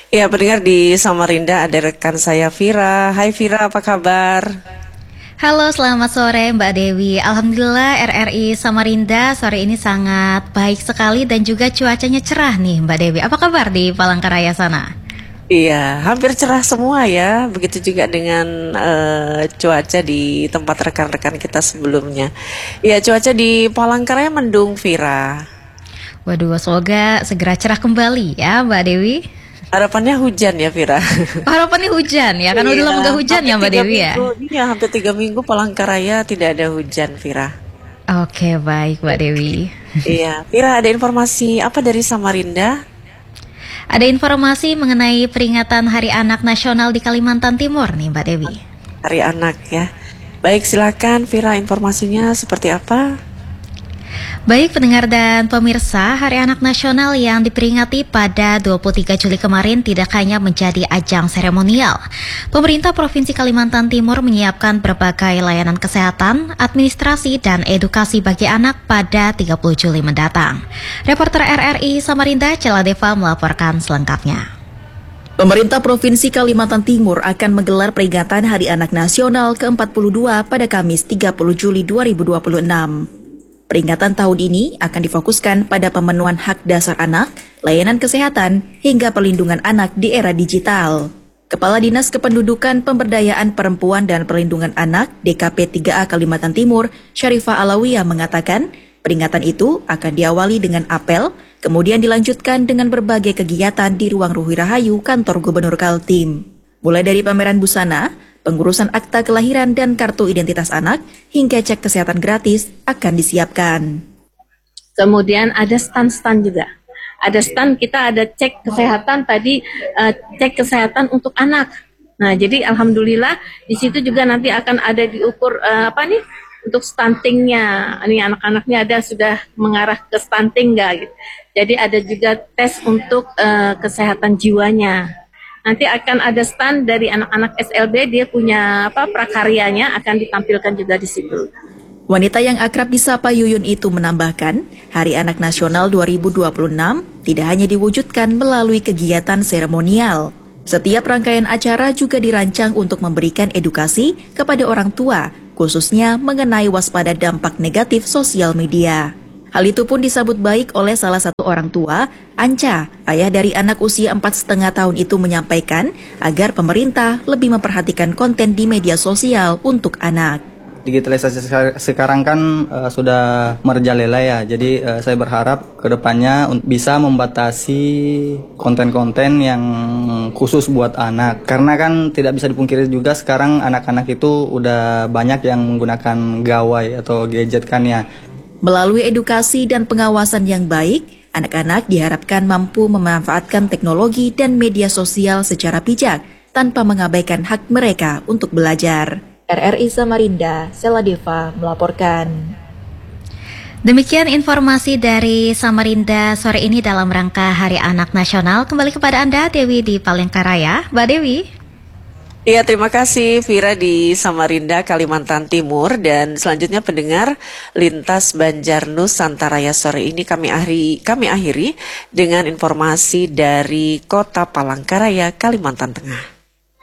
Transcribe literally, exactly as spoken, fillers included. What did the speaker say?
Ya, pendengar di Samarinda ada rekan saya Vira. Hai Vira, apa kabar? Halo, selamat sore Mbak Dewi. Alhamdulillah R R I Samarinda sore ini sangat baik sekali dan juga cuacanya cerah nih Mbak Dewi. Apa kabar di Palangkaraya sana? Iya, hampir cerah semua ya. Begitu juga dengan eh, cuaca di tempat rekan-rekan kita sebelumnya. Iya, cuaca di Palangkaraya mendung Vira. Waduh, semoga segera cerah kembali ya Mbak Dewi. Harapannya hujan ya Vira. Oh, harapannya hujan ya, kan udah Iya, lama gak hujan hampir ya Mbak tiga Dewi ya. minggu. Iya, hampir tiga minggu Palangkaraya tidak ada hujan Vira. Oke, baik Mbak Dewi. Iya, Vira ada informasi apa dari Samarinda? Ada informasi mengenai peringatan Hari Anak Nasional di Kalimantan Timur nih Mbak Dewi. Hari anak ya. Baik, silakan Vira, informasinya seperti apa? Baik pendengar dan pemirsa, Hari Anak Nasional yang diperingati pada dua puluh tiga Juli kemarin tidak hanya menjadi ajang seremonial. Pemerintah Provinsi Kalimantan Timur menyiapkan berbagai layanan kesehatan, administrasi, dan edukasi bagi anak pada tiga puluh Juli mendatang. Reporter R R I Samarinda, Celadeva melaporkan selengkapnya. Pemerintah Provinsi Kalimantan Timur akan menggelar peringatan Hari Anak Nasional ke empat puluh dua pada Kamis tiga puluh Juli dua ribu dua puluh enam. Peringatan tahun ini akan difokuskan pada pemenuhan hak dasar anak, layanan kesehatan, hingga perlindungan anak di era digital. Kepala Dinas Kependudukan Pemberdayaan Perempuan dan Perlindungan Anak D K P tiga A Kalimantan Timur, Syarifah Alawiyah mengatakan, peringatan itu akan diawali dengan apel, kemudian dilanjutkan dengan berbagai kegiatan di ruang Ruhi Rahayu kantor Gubernur Kaltim. Mulai dari pameran busana, pengurusan akta kelahiran dan kartu identitas anak, hingga cek kesehatan gratis akan disiapkan. Kemudian ada stand-stand juga. Ada stand, kita ada cek kesehatan tadi, uh, cek kesehatan untuk anak. Nah, jadi alhamdulillah di situ juga nanti akan ada diukur uh, apa nih untuk stuntingnya. Ini anak-anaknya ada sudah mengarah ke stunting nggak? Gitu. Jadi ada juga tes untuk uh, kesehatan jiwanya. Nanti akan ada stand dari anak-anak S L B, dia punya apa prakaryanya akan ditampilkan juga di situ. Wanita yang akrab disapa Yuyun itu menambahkan, Hari Anak Nasional dua ribu dua puluh enam tidak hanya diwujudkan melalui kegiatan seremonial. Setiap rangkaian acara juga dirancang untuk memberikan edukasi kepada orang tua, khususnya mengenai waspada dampak negatif sosial media. Hal itu pun disambut baik oleh salah satu orang tua, Anca, ayah dari anak usia empat setengah tahun itu menyampaikan agar pemerintah lebih memperhatikan konten di media sosial untuk anak. Digitalisasi sekarang kan uh, sudah merajalela ya, jadi uh, saya berharap kedepannya bisa membatasi konten-konten yang khusus buat anak. Karena kan tidak bisa dipungkiri juga sekarang anak-anak itu udah banyak yang menggunakan gawai atau gadget kan ya. Melalui edukasi dan pengawasan yang baik, anak-anak diharapkan mampu memanfaatkan teknologi dan media sosial secara bijak tanpa mengabaikan hak mereka untuk belajar. R R I Samarinda, Celadeva melaporkan. Demikian informasi dari Samarinda sore ini dalam rangka Hari Anak Nasional. Kembali kepada Anda, Dewi di Palangkaraya. Mbak Dewi. Iya, terima kasih Vira di Samarinda, Kalimantan Timur. Dan selanjutnya pendengar Lintas Banjar Nusantaraya sore ini kami akhiri, kami akhiri dengan informasi dari Kota Palangkaraya, Kalimantan Tengah.